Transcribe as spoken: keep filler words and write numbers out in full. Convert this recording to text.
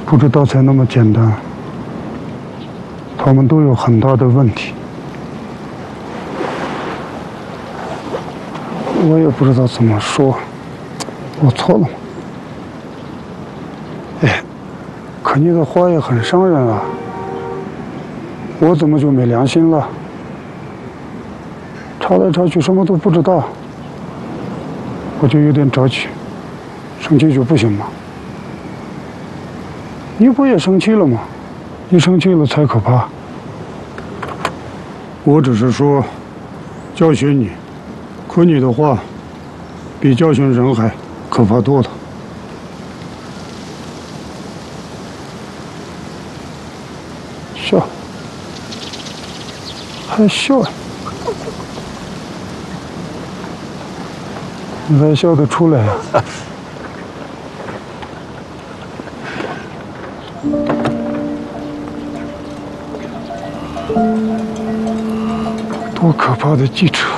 不知道才那么简单，他们都有很大的问题。我也不知道怎么说，我错了吗？哎，可你的话也很伤人啊，我怎么就没良心了？查来查去什么都不知道，我就有点着急，生气就不行吗？你不也生气了吗？你生气了才可怕。我只是说，教训你，可你的话，比教训人还可怕多了。笑，还笑呀？你还笑得出来呀？多可怕的记者！